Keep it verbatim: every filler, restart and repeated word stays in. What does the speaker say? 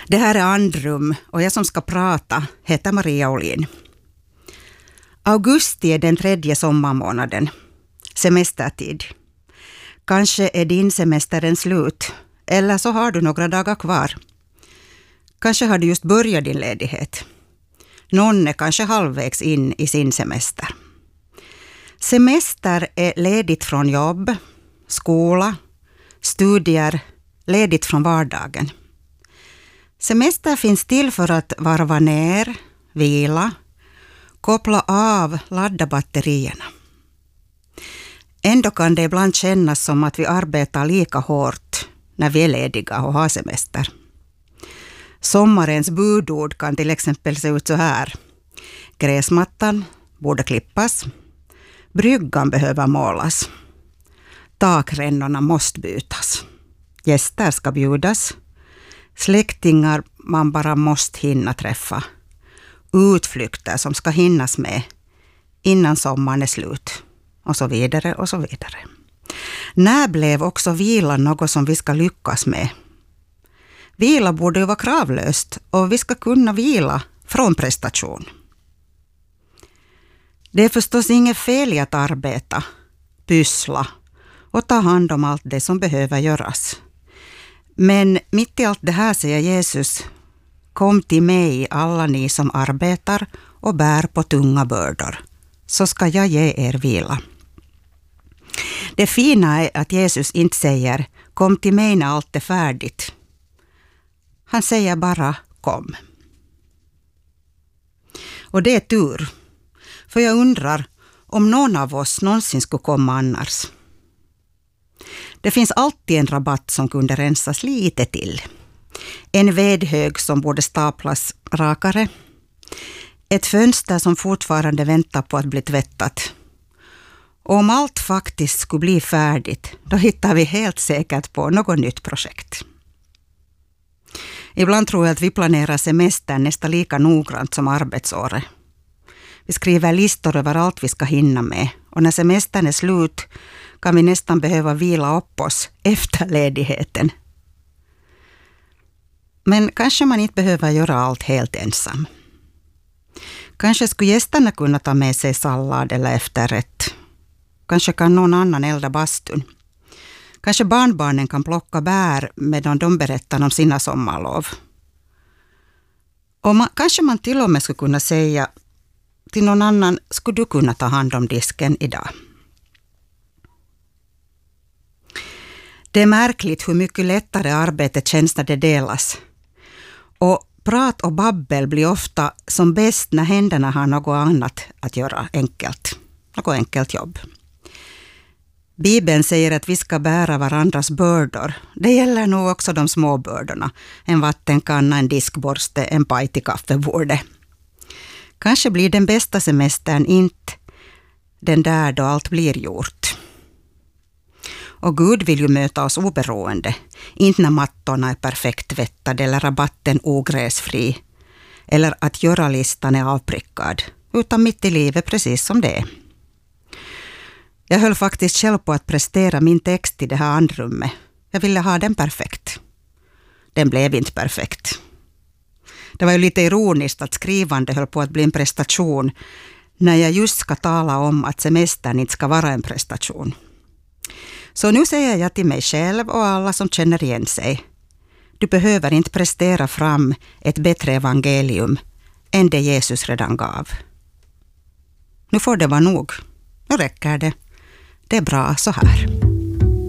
Det här är Andrum och jag som ska prata heter Maria Olin. Augusti är den tredje sommarmånaden, semestertid. Kanske är din semesterens slut, eller så har du några dagar kvar. Kanske har du just börjat din ledighet. Någon är kanske halvvägs in i sin semester. Semester är ledigt från jobb, skola, studier, ledigt från vardagen. Semester finns till för att varva ner, vila, koppla av, ladda batterierna. Ändå kan det ibland kännas som att vi arbetar lika hårt när vi är lediga och har semester. Sommarens budord kan till exempel se ut så här. Gräsmattan borde klippas. Bryggan behöver målas. Takrännorna måste bytas. Gäster ska bjudas. Släktingar man bara måste hinna träffa. Utflykter som ska hinnas med innan sommaren är slut. Och så vidare och så vidare. När blev också vila något som vi ska lyckas med? Vila borde ju vara kravlöst och vi ska kunna vila från prestation. Det är förstås inget fel i att arbeta, pyssla och ta hand om allt det som behöver göras. Men mitt i allt det här säger Jesus, kom till mig alla ni som arbetar och bär på tunga bördor, så ska jag ge er vila. Det fina är att Jesus inte säger, kom till mig när allt är färdigt. Han säger bara, kom. Och det är tur, för jag undrar om någon av oss någonsin skulle komma annars. Det finns alltid en rabatt som kunde rensas lite till. En vedhög som borde staplas rakare. Ett fönster som fortfarande väntar på att bli tvättat. Och om allt faktiskt skulle bli färdigt, då hittar vi helt säkert på något nytt projekt. Ibland tror jag att vi planerar semestern nästan lika noggrant som arbetsåret. Vi skriver listor över allt vi ska hinna med. Och när semestern är slut kan vi nästan behöva vila upp oss efter ledigheten. Men kanske man inte behöver göra allt helt ensam. Kanske skulle gästerna kunna ta med sig sallad eller efterrätt. Kanske kan någon annan elda bastun. Kanske barnbarnen kan plocka bär medan de berättar om sina sommarlov. Och man, kanske man till och med skulle kunna säga till någon annan, skulle du kunna ta hand om disken idag? Det är märkligt hur mycket lättare arbetet känns när det delas. Och prat och babbel blir ofta som bäst när händerna har något annat att göra enkelt. Något enkelt jobb. Bibeln säger att vi ska bära varandras bördor. Det gäller nog också de små bördorna. En vattenkanna, en diskborste, en paj till kaffebordet. Kanske blir den bästa semestern inte den där då allt blir gjort. Och Gud vill ju möta oss oberoende. Inte när mattorna är perfekt tvättade eller rabatten ogräsfri. Eller att göra-listan är avprickad. Utan mitt i livet precis som det är. Jag höll faktiskt själv på att prestera min text i det här andrummet. Jag ville ha den perfekt. Den blev inte perfekt. Det var ju lite ironiskt att skrivande höll på att bli en prestation när jag just ska tala om att semestern inte ska vara en prestation. Så nu säger jag till mig själv och alla som känner igen sig. Du behöver inte prestera fram ett bättre evangelium än det Jesus redan gav. Nu får det vara nog. Nu räcker det. Det är bra så här.